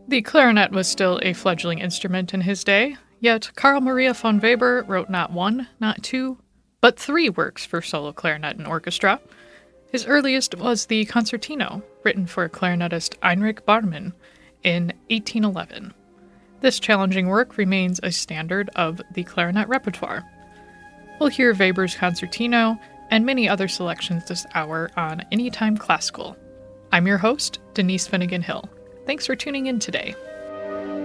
The clarinet was still a fledgling instrument in his day, yet Carl Maria von Weber wrote not one, not two, but three works for solo clarinet and orchestra. His earliest was the Concertino, written for clarinetist Heinrich Barmen in 1811. This challenging work remains a standard of the clarinet repertoire. We'll hear Weber's Concertino and many other selections this hour on Anytime Classical. I'm your host, Denise Finnegan Hill. Thanks for tuning in today.